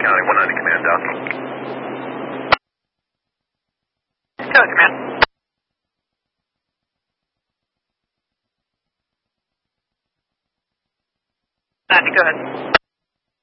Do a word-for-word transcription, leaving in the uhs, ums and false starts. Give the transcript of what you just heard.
County, one ninety command down. Go ahead, command. ninety, go ahead.